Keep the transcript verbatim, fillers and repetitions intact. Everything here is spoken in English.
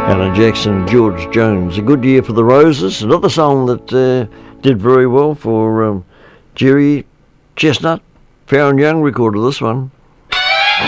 Alan Jackson and George Jones. A good year for the Roses. Another song that uh, did very well for um, Jerry Chestnut. Farron Young recorded this one.